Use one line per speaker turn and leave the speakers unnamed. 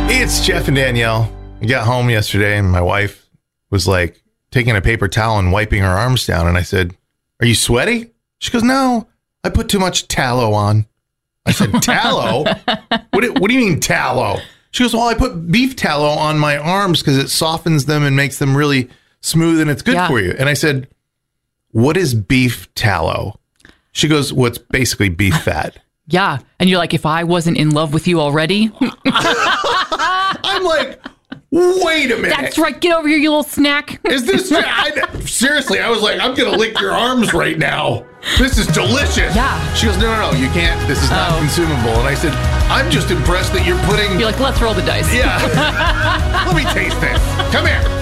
Hey, it's Jeff and Danielle. I got home yesterday and my wife was like taking a paper towel and wiping her arms down. And I said, "Are you sweaty?" She goes, "No, I put too much tallow on." I said, "Tallow? What do you mean tallow?" She goes, "Well, I put beef tallow on my arms because it softens them and makes them really smooth and it's good for you." And I said, "What is beef tallow?" She goes, "Well, it's basically beef fat."
Yeah. And you're like, if I wasn't in love with you already.
I'm like, wait a minute.
That's right. Get over here, you little snack.
Is this seriously? I was like, I'm gonna lick your arms right now. This is delicious.
Yeah.
She goes, no, you can't. This is not consumable. And I said, I'm just impressed that you're putting.
You're like, let's roll the dice.
Yeah. Let me taste this. Come here.